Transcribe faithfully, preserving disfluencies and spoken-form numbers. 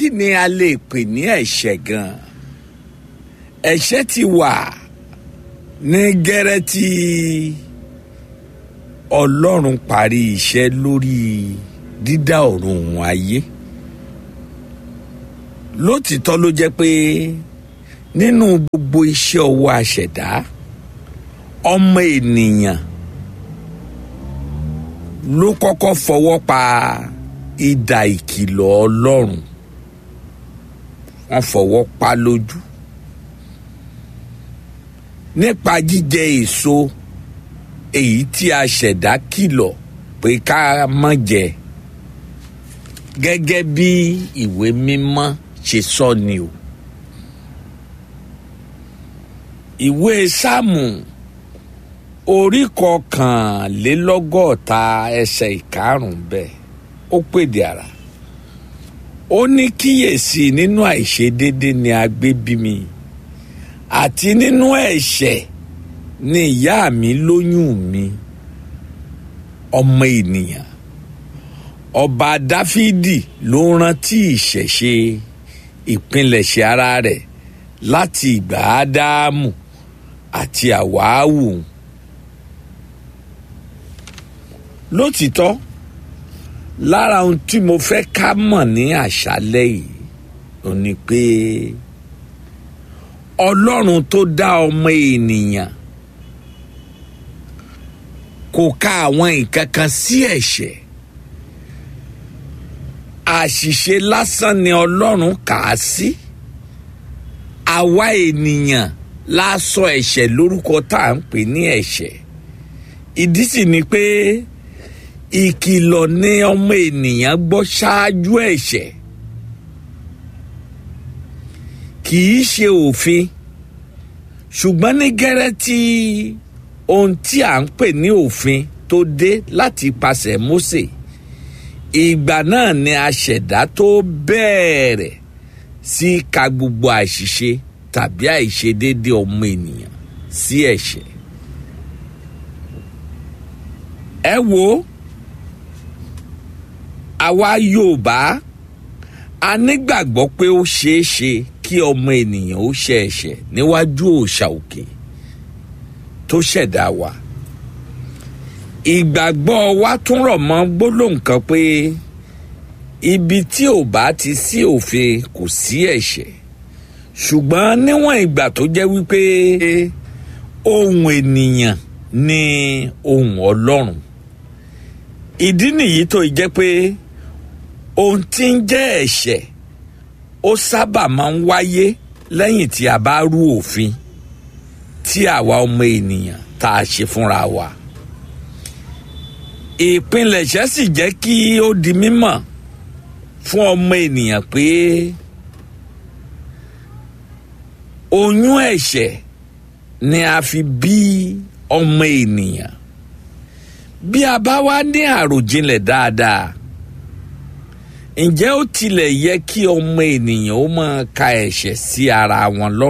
ni a lè pè ní ẹ̀ṣẹ̀ gan? Ẹ̀ṣẹ̀ ti wà ní gẹ́rẹ́ tí Ọlọ́run parí iṣẹ́ lórí dídá ọ̀run òun ayé. Lótìtọ́ ló jẹ́ pé nínú gbogbo iṣẹ́ ọwọ́ aṣẹ̀dá, ọmọ ènìyàn ló kọ́kọ́ fọwọ́ pa idà ìkìlọ̀ Ọlọ́run. Wọ́n fọwọ́ pa lójú nípa jíjẹ èso èyí tí aṣẹ̀dá kìlọ̀ pé ká má jẹ, gẹ́gẹ́ bí ìwé mímọ́ ṣe sọ ni o. Ìwé Sáàmù orí kọkànlélọ́gọ́ta ẹsẹ̀ ìkarùn-ún bẹ́ẹ̀ ó pèdè àrà. Ó ní kíyèsí nínú àìṣedéédé ni a gbé bí mi, àti nínú ẹ̀ṣẹ̀ ni ìyá mi lóyún mi. Ọmọ ènìyàn, ọba Dáfídì ló rántí ìṣẹ̀ṣe ìpilẹ̀ṣẹ̀ ara rẹ̀ láti ìgbà Ádámù àti Háwáù. Lótìtọ́, lára ohun tí mo fẹ́ ká mọ̀ ní àṣálẹ́ yìí ò ní pé Ọlọ́run tó dá ọmọ ènìyàn kò ka àwọn nǹkan kan sí ẹ̀ṣẹ̀. Àṣìṣe lásán ni Ọlọ́run kà á sí. Àwa ènìyàn la sọ ẹ̀ṣẹ̀ lórúkọ tá à ń pè ní ẹ̀ṣẹ̀. Ìdí sì ni pé ìkìlọ̀ ni ọmọ ènìyàn gbọ́ ṣáájú ẹ̀ṣẹ̀, kì í ṣe òfin. Ṣùgbọ́n ní gẹ́rẹ́ tí ohun tí à ń pè ní òfin tó dé láti ipasẹ̀ Mósè, ìgbà náà ni aṣẹ̀dá tó bẹ̀rẹ̀ sí ka gbogbo àṣìṣe tàbí àìṣedéédé ọmọ ènìyàn sí ẹ̀ṣẹ̀. Ẹ wo, àwa Yorùbá a nígbàgbọ́ pé ó ṣeé ṣe kí ọmọ ènìyàn ó ṣe ẹ̀ṣẹ̀ níwájú òòṣà òkè tó ṣẹ̀dá wa. Ìgbàgbọ́ wa tún rọ̀ mọ́ gbólóhùn kan pé ibi tí ò bá ti sí òfin kò sí ẹ̀ṣẹ̀. Ṣùgbọ́n níwọ̀n ìgbà tó jẹ́ wípé ohùn ènìyàn ni ohùn Ọlọ́run, ìdí nìyí tó jẹ́ pé ohun tí ń jẹ́ ẹ̀ṣẹ̀ ó sábà máa ń wáyé lẹ́yìn tí a bá rú òfin tí àwa ọmọ ènìyàn tá a ṣe fúnra wa. Ìpilẹ̀ṣẹ̀ sì jẹ́ kí ó di mímọ̀ fún ọmọ ènìyàn pé oyún ẹ̀ṣẹ̀ ni a fi bí ọmọ ènìyàn. Bí a bá wá ní àròjinlẹ̀ dáadáa, ǹjẹ́ ó tilẹ̀ yẹ kí ọmọ ènìyàn ó máa ka ẹ̀ṣẹ̀ sí ara wọn lọ́rùn?